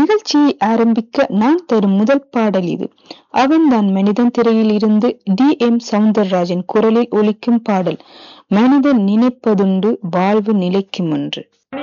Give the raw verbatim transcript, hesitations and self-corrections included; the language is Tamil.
நிகழ்ச்சியை ஆரம்பிக்க நான் தரும் முதல் பாடல் இது. அவன்தான் மனிதன் திரையில் இருந்து டி எம் சௌந்தரராஜன் குரலில் ஒலிக்கும் பாடல். மனிதன் நினைப்பதுண்டு வாழ்வு நிலைக்கும் என்று.